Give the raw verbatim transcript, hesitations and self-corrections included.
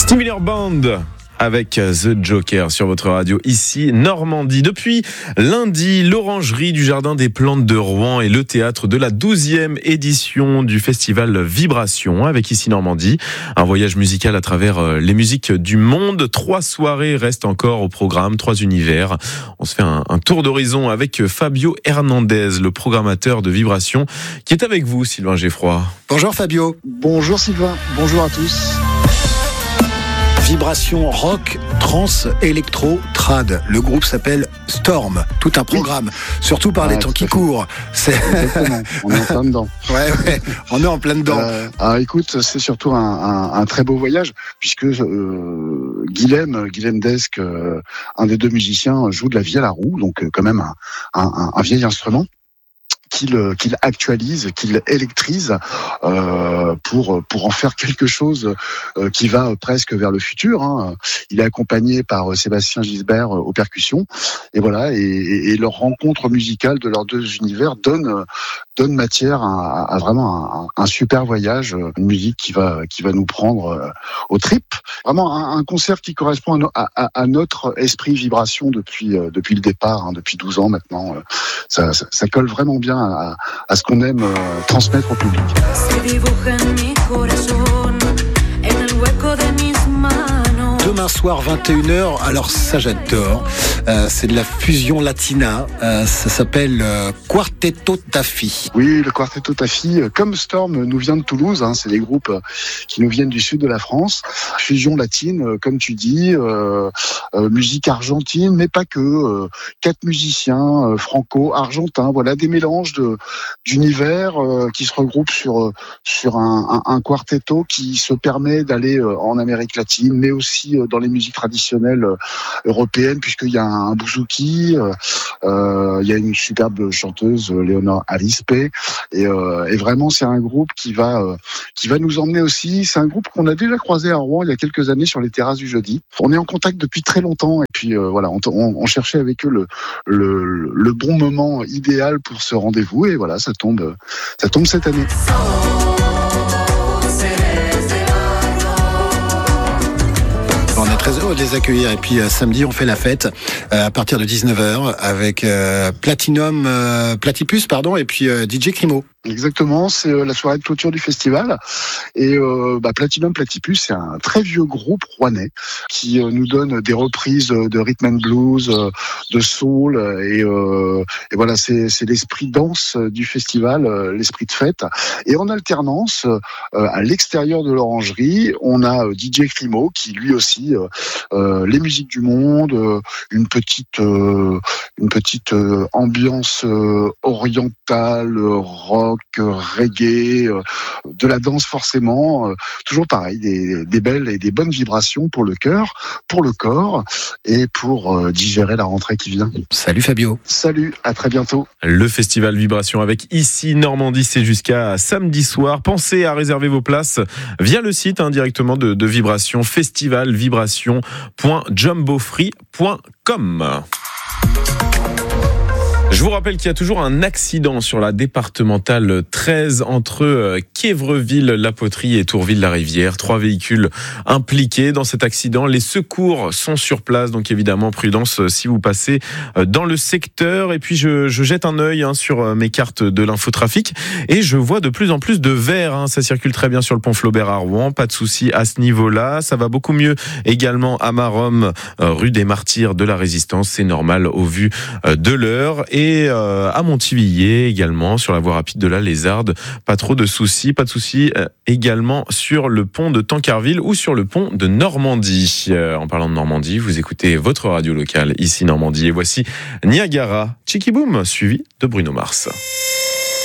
Stevie Miller Band avec The Joker sur votre radio, ici Normandie. Depuis lundi, l'Orangerie du Jardin des Plantes de Rouen est le théâtre de la douzième édition du festival Vibration avec ici Normandie. Un voyage musical à travers les musiques du monde. Trois soirées restent encore au programme, trois univers. On se fait un, un tour d'horizon avec Fabio Hernandez, le programmateur de Vibration, qui est avec vous, Sylvain Geffroy. Bonjour Fabio. Bonjour Sylvain, bonjour à tous. Vibration rock, trans, électro, trad. Le groupe s'appelle Storm. Tout un programme, oui. Surtout par ah, les temps qui courent. C'est... Exactement, on est en plein dedans. Ouais, ouais, on est en plein dedans. Euh, alors écoute, c'est surtout un, un, un très beau voyage, puisque euh, Guilhem, Guilhem Desk, euh, un des deux musiciens, joue de la vielle à roue, donc euh, quand même un, un, un vieil instrument. Qu'il, qu'il actualise, qu'il électrise euh, pour pour en faire quelque chose euh, qui va presque vers le futur. Hein. Il est accompagné par Sébastien Gisbert aux percussions, et voilà. Et, et, et leur rencontre musicale de leurs deux univers donne donne matière à, à vraiment un, un super voyage, une musique qui va qui va nous prendre aux tripes. Vraiment un, un concert qui correspond à, à, à notre esprit Vibration depuis depuis le départ, hein, depuis douze ans maintenant. Ça, ça, ça colle vraiment bien à, à ce qu'on aime euh, transmettre au public. Demain soir, vingt et une heures, alors ça j'adore, euh, c'est de la fusion latina, euh, ça s'appelle euh, Quarteto Tafi. Oui, le Quarteto Tafi, comme Storm nous vient de Toulouse, hein, c'est des groupes qui nous viennent du sud de la France. Fusion latine, comme tu dis, euh, euh, musique argentine, mais pas que, euh, quatre musiciens euh, franco-argentins, voilà, des mélanges de, d'univers euh, qui se regroupent sur, sur un, un, un quartetto qui se permet d'aller euh, en Amérique latine, mais aussi dans les musiques traditionnelles européennes, puisqu'il y a un bouzouki, euh, il y a une superbe chanteuse, Léonore Arispe, et, euh, et vraiment c'est un groupe qui va euh, qui va nous emmener aussi. C'est un groupe qu'on a déjà croisé à Rouen il y a quelques années sur les terrasses du Jeudi. On est en contact depuis très longtemps, et puis euh, voilà, on, on, on cherchait avec eux le, le le bon moment idéal pour ce rendez-vous, et voilà, ça tombe ça tombe cette année. On est très heureux de les accueillir, et puis euh, samedi on fait la fête euh, à partir de dix-neuf heures avec euh, Platinum, euh, Platypus pardon, et puis euh, D J Crimo. Exactement, c'est euh, la soirée de clôture du festival, et euh, bah, Platinum Platypus, c'est un très vieux groupe rouennais qui euh, nous donne des reprises de rhythm and blues, euh, de soul, et, euh, et voilà, c'est, c'est l'esprit danse du festival, euh, l'esprit de fête. Et en alternance, euh, à l'extérieur de l'Orangerie, on a euh, D J Crimo qui lui aussi euh, euh, les musiques du monde, euh, une petite euh, une petite euh, ambiance euh, orientale, rock, reggae, euh, de la danse forcément, euh, toujours pareil, des, des belles et des bonnes vibrations pour le cœur, pour le corps, et pour euh, digérer la rentrée qui vient. Salut Fabio. Salut, à très bientôt. Le festival Vibration avec ici Normandie, c'est jusqu'à samedi soir. Pensez à réserver vos places via le site hein, directement de, de Vibration, festival vibration point jumbofree point com. Je vous rappelle qu'il y a toujours un accident sur la départementale treize entre Quiévreville, La Poterie et Tourville-la-Rivière. Trois véhicules impliqués dans cet accident. Les secours sont sur place, donc évidemment prudence si vous passez dans le secteur. Et puis je, je jette un œil hein, sur mes cartes de l'infotrafic et je vois de plus en plus de verts. Hein. Ça circule très bien sur le pont Flaubert à Rouen, pas de souci à ce niveau-là. Ça va beaucoup mieux également à Maromme, rue des Martyrs de la Résistance. C'est normal au vu de l'heure. Et euh, à Montivilliers également, sur la voie rapide de la Lézarde, pas trop de soucis, pas de soucis euh, également sur le pont de Tancarville ou sur le pont de Normandie. Euh, en parlant de Normandie, vous écoutez votre radio locale, ici Normandie, et voici Niagara, Chicky Boom, suivi de Bruno Mars.